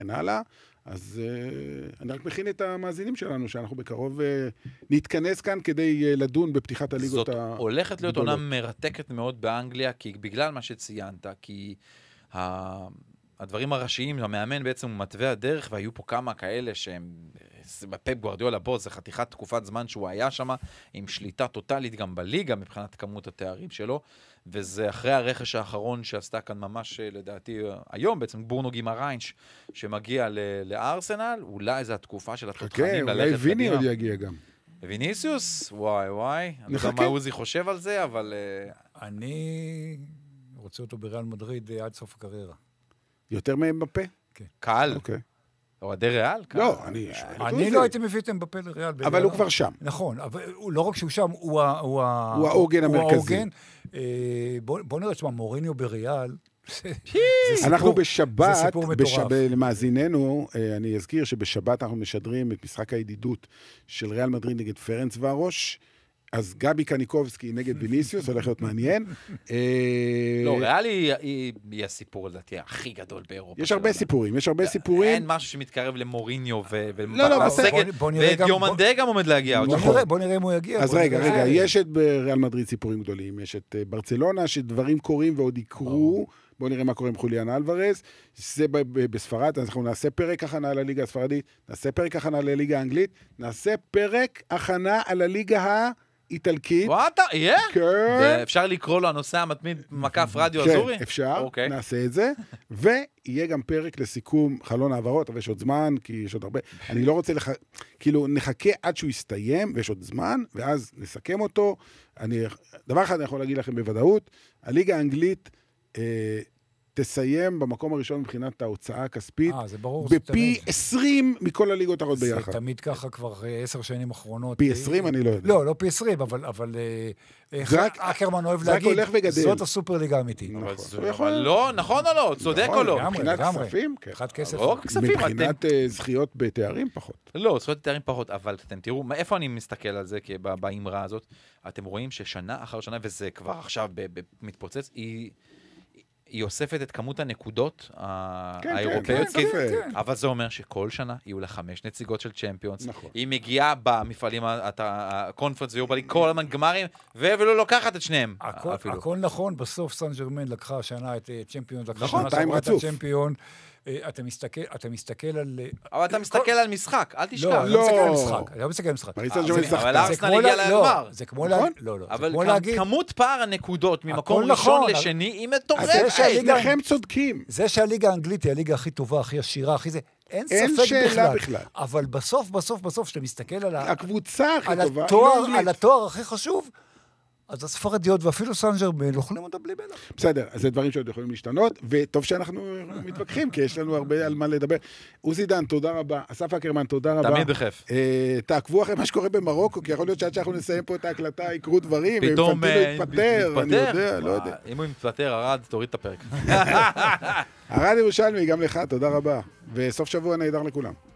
הלאה. אז אני רק מכין את המאזינים שלנו, שאנחנו בקרוב נתכנס כאן כדי לדון בפתיחת הליגות הגדולות. זאת הולכת להיות עונה מרתקת מאוד באנגליה, כי בגלל מה שציינת, כי הדברים הראשיים, המאמן בעצם הוא מתווה הדרך, והיו פה כמה כאלה שהם, בפפ גוארדיולה בוס, זה חתיכת תקופת זמן שהוא היה שם, עם שליטה טוטלית גם בליגה, מבחינת כמות התארים שלו, וזה אחרי הרכש האחרון שעשתה כאן ממש, לדעתי, היום בעצם, בורנו גימריינש, שמגיע לארסנל, אולי זו התקופה של התותחנים ללכת אולי ויני עוד יגיע גם. ויניסיוס? וואי. אני יודע מה עוזי חושב על זה, אבל... אני רוצה אותו בריאל מדריד עד סוף הקריירה. יותר מהם בפה? כן. קהל? אוקיי. אוהדי ריאל? לא, אני לא הייתי מביא את אמבפה לריאל. אבל הוא כבר שם. נכון, אבל לא רק שהוא שם, הוא העוגן המרכזי. בוא נראה, תשמע, מוריניו בריאל, אנחנו בשבת, למאזיננו, אני אזכיר שבשבת אנחנו משדרים את משחק הידידות של ריאל מדריד נגד פרנץ ורוש, אז גבי קניקובסקי נגד ויניסיוס, הולך להיות מעניין. לא, ריאל היא הסיפור, לדעתי, הכי גדול באירופה. יש הרבה סיפורים. אין משהו שמתקרב למוריניו בסגל, ודיומנדה גם עומד להגיע. בוא נראה אם הוא יגיע. אז רגע, יש את בריאל מדריד סיפורים גדולים, יש את ברצלונה, שדברים קורים ועוד יקרו, בוא נראה מה קורה עם חוליאן אלוורז, זה בספרד, אנחנו נעשה פרק הכנה לליגה הספרדית, נעשה פרק הכנה לליגה האנגלית, נעשה פרק הכנה על הליגה איטלקית. וואטה, יהיה? כן. אפשר לקרוא לו הנושא המתמיד מקף רדיו אזורי? כן, אפשר, נעשה את זה, ויהיה גם פרק לסיכום חלון העברות, אבל יש עוד זמן, כי יש עוד הרבה, אני לא רוצה כאילו נחכה עד שהוא יסתיים, ויש עוד זמן, ואז נסכם אותו. דבר אחד אני יכול להגיד לכם בוודאות, הליגה האנגלית תסיים במקום הראשון מבחינת ההוצאה הכספית, בפי 20 מכל הליגות האחרות ביחד. זה תמיד ככה כבר 10 שנים אחרונות. פי 20 אני לא יודע. לא פי 20, אבל אקרמן אוהב להגיד, זאת הסופרליגה האמיתית. לא, נכון או לא? צודק או לא? מבחינת כספים, כן. מבחינת זכיות בתארים פחות. לא, זכיות בתארים פחות, אבל אתם תראו, איפה אני מסתכל על זה באמרה הזאת? אתם רואים ששנה אחר שנה, וזה כבר עכשיו מתפוצץ, היא אוספת את כמות הנקודות האירופאיות, אבל זה אומר שכל שנה יהיו לה 5 נציגות של צ'מפיונס. היא מגיעה במפעלים הקונפרנס ויורבלי, כל הזמן גמרים, ולא לוקחת את שניהם. הכל נכון, בסוף סן ז'רמן לקחה השנה את צ'מפיונס, לקחה שנה שעברה את הצ'מפיון. אתה מסתכל על... אבל אתה מסתכל על משחק, אל תשכח. לא מסתכל על משחק. אבל ארסנל הגיע לגמר. זה כמו להגיד... אבל כמות פער הנקודות ממקום ראשון לשני היא מטורפת. לכם צודקים. זה שהליגה האנגלית היא הליגה הכי טובה, הכי עשירה, הכי זה... אין ספק בכלל. אבל בסוף, שאתה מסתכל על הקבוצה הכי טובה, על התואר הכי חשוב, אז הספרדיות ואפילו סן ז'רמן אוכלים אותה בלי בלח. בסדר, אז זה דברים שעוד יכולים להשתנות, וטוב שאנחנו מתווכחים, כי יש לנו הרבה על מה לדבר. עוזי דן, תודה רבה. אסף אקרמן, תודה רבה. תמיד בכיף. תעקבו אחרי מה שקורה במרוקו, כי יכול להיות שעד שאנחנו נסיים פה את ההקלטה, יקרו דברים, פתאום יתפטר, אני יודע, לא יודע. אם הוא מתפטר, ארד, תוריד את הפרק. ארד ירושלמי, גם לך, תודה רבה. וסוף שבוע נהדר לכולם.